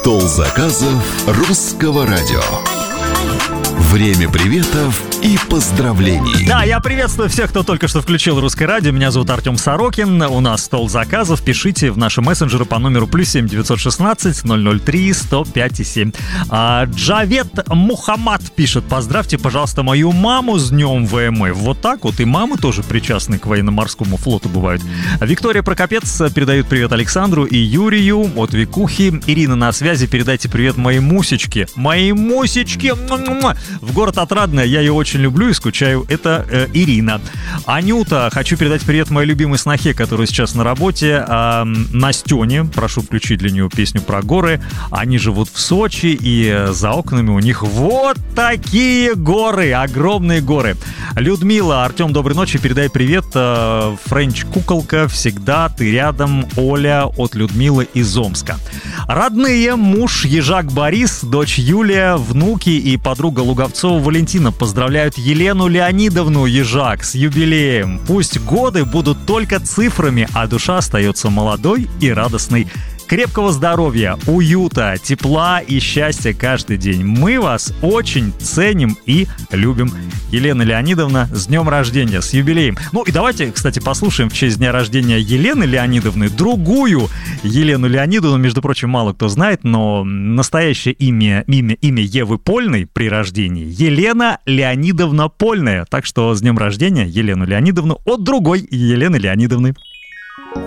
Стол заказов русского радио. Время приветов и поздравлений. Да, я приветствую всех, кто только что включил русское радио. Меня зовут Артем Сорокин. У нас стол заказов. Пишите в наши мессенджеры по номеру +7 916 003 105 7. Джавед Мухаммад пишет: поздравьте, пожалуйста, мою маму с днем ВМФ. Вот так вот. И мамы тоже причастны к военно-морскому флоту бывают. Виктория Прокопец передает привет Александру и Юрию от Викухи. Ирина на связи. Передайте привет моей Мусечке. Моей Мусечке! В город Отрадное. Я ее очень люблю и скучаю. Это Ирина. Анюта, хочу передать привет моей любимой снохе, которая сейчас на работе. Настене. Прошу включить для нее песню про горы. Они живут в Сочи, и за окнами у них вот такие горы. Огромные горы. Людмила, Артем, доброй ночи. Передай привет. Френч Куколка, всегда ты рядом. Оля от Людмилы из Омска. Родные, муж Ежак Борис, дочь Юлия, внуки и подруга Луговцова Валентина поздравляют Елену Леонидовну Ежак с юбилеем. Пусть годы будут только цифрами, а душа остается молодой и радостной. Крепкого здоровья, уюта, тепла и счастья каждый день. Мы вас очень ценим и любим. Елена Леонидовна, с днем рождения, с юбилеем. Ну и давайте, кстати, послушаем в честь дня рождения Елены Леонидовны другую Елену Леонидовну. Между прочим, мало кто знает, но настоящее имя Евы Польной при рождении Елена Леонидовна Польная. Так что с днем рождения Елену Леонидовну от другой Елены Леонидовны.